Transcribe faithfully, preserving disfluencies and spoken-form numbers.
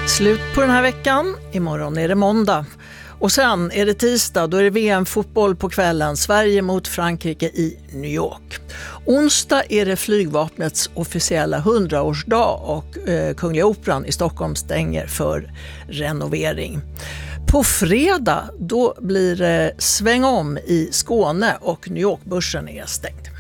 Slut på den här veckan. Imorgon är det måndag. Och sen är det tisdag, då är det V M-fotboll på kvällen. Sverige mot Frankrike i New York. Onsdag är det flygvapnets officiella hundraårsdag och eh, Kungliga Operan i Stockholm stänger för renovering. På fredag då blir det sväng om i Skåne och New York-börsen är stängd.